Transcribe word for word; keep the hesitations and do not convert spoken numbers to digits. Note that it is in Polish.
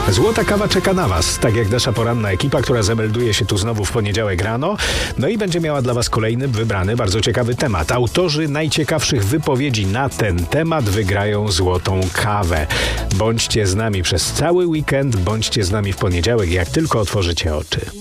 Złota kawa czeka na Was, tak jak nasza poranna ekipa, która zamelduje się tu znowu w poniedziałek rano. No i będzie miała dla Was kolejny wybrany, bardzo ciekawy temat. Autorzy najciekawszych wypowiedzi na ten temat wygrają złotą kawę. Bądźcie z nami przez cały weekend, bądźcie z nami w poniedziałek, jak tylko otworzycie oczy.